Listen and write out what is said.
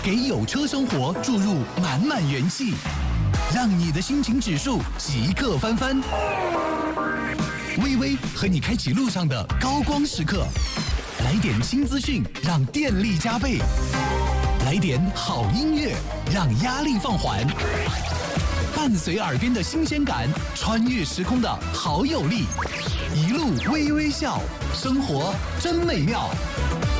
给有车生活注入满满元气，让你的心情指数即刻翻番。微微和你开启路上的高光时刻，来点新资讯，让电力加倍；来点好音乐，让压力放缓。伴随耳边的新鲜感，穿越时空的好有力，一路微微笑，生活真美妙。